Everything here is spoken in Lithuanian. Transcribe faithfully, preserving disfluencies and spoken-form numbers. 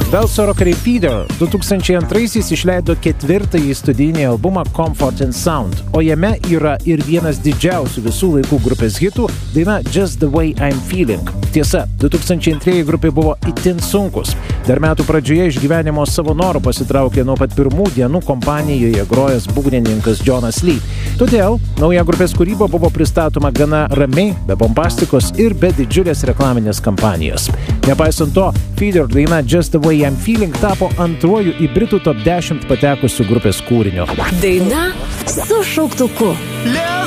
Velso rokeriai Feeder du tūkstančiai antraisiais išleido ketvirtąjį studijinį albumą Comfort and Sound, o jame yra ir vienas didžiausių visų laikų grupės hitų – daina Just the Way I'm Feeling. Tiesa, du tūkstančiai antrieji grupė buvo itin sunkus. Dar metų pradžioje iš gyvenimo savo norų pasitraukė nuo pat pirmų dienų kompanijoje grojęs būgnininkas Jonas Lee. Todėl nauja grupės kūryba buvo pristatoma gana ramiai, be bombastikos ir be didžiulės reklaminės kampanijos. Nepaisant to, Feeder daina Just the Way I'm Feeling tapo antruoju į Britų top dešimt patekusių grupės kūriniu. Daina su šauktuku.